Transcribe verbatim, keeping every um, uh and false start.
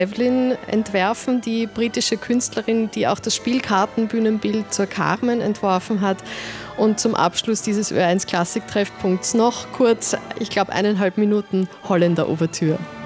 Evelyn entwerfen, die britische Künstlerin, die auch das Spielkartenbühnenbild zur Carmen entworfen hat. Und zum Abschluss dieses Ö eins Klassik-Treffpunkts noch kurz, ich glaube eineinhalb Minuten Holländer Ouvertüre.